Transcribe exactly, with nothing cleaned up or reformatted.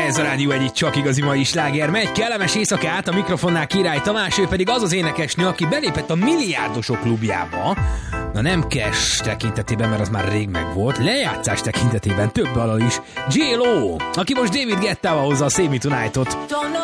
Ez a Rádió egyik csak igazi mai sláger. Megy kellemes éjszakát, a mikrofonnál Király Tamás, ő pedig az az énekesnő, aki belépett a milliárdosok klubjába. Na nem cash tekintetében, mert az már rég megvolt, lejátszás tekintetében több dalal is. J-Lo, aki most David Guettával hozza a Save Me Tonight-ot.